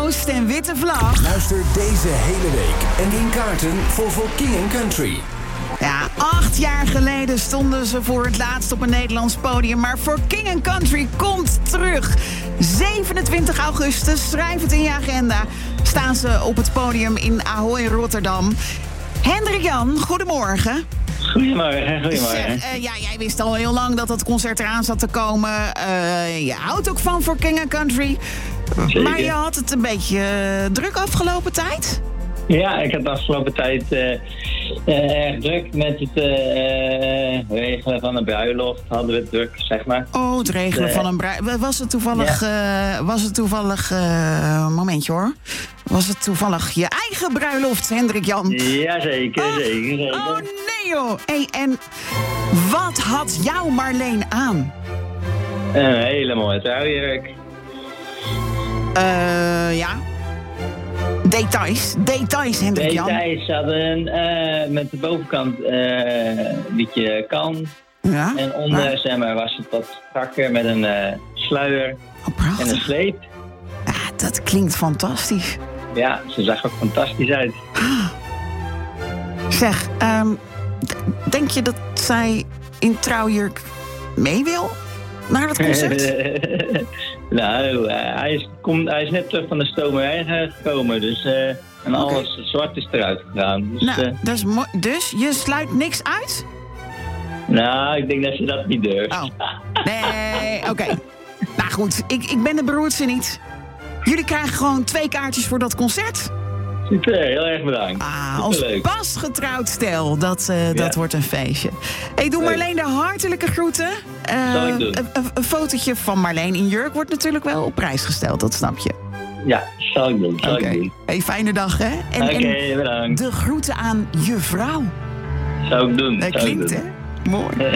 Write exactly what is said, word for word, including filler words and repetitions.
Oost en witte vlag. Luister deze hele week en win kaarten voor For King and Country. Ja, acht jaar geleden stonden ze voor het laatst op een Nederlands podium. Maar For King and Country komt terug. zevenentwintig augustus, schrijf het in je agenda, staan ze op het podium in Ahoy, Rotterdam. Hendrik Jan, goedemorgen. Goedemorgen, goedemorgen. Zeg, uh, ja, jij wist al heel lang dat dat concert eraan zat te komen. Uh, je houdt ook van For King and Country. Zeker. Maar je had het een beetje uh, druk afgelopen tijd? Ja, ik had de afgelopen tijd uh, uh, erg druk met het uh, regelen van een bruiloft. Hadden we het druk, zeg maar. Oh, het regelen uh, van een bruiloft. Was het toevallig... Ja. Uh, was het toevallig... Uh, momentje hoor. Was het toevallig je eigen bruiloft, Hendrik Jan? Jazeker, oh, zeker, zeker. Oh nee joh. Hey, en wat had jou Marleen aan? Een hele mooie trouwjurk. Uh, ja... Details, details, Hendrik Jan. Details hadden uh, met de bovenkant uh, een beetje kan. Ja? En onder ja. zeg maar, was het wat strakker met een uh, sluier oh, en een sleep. Ja, dat klinkt fantastisch. Ja, ze zag ook fantastisch uit. Zeg, um, d- denk je dat zij in trouwjurk mee wil naar het concert? Nou, uh, hij, is, kom, hij is net terug van de stomerij gekomen, dus uh, en okay. alles zwart is eruit gegaan. Dus, nou, uh, dat is mo- dus je sluit niks uit? Nou, ik denk dat ze dat niet durft. Oh. Nee, oké. Okay. Nou goed, ik, ik ben de beroerdste niet. Jullie krijgen gewoon twee kaartjes voor dat concert. Super, heel erg bedankt. Ah, als pas getrouwd stel, dat, uh, dat ja. wordt een feestje. Hey, doe Marleen de hartelijke groeten. Uh, Zal ik doen. Een, een, een fotootje van Marleen in jurk wordt natuurlijk wel op prijs gesteld, dat snap je. Ja, zal ik doen. Zal okay. ik doen. Hey, fijne dag, hè? Oké, okay, bedankt. De groeten aan je vrouw. Zou ik doen. Dat klinkt, hè? Mooi.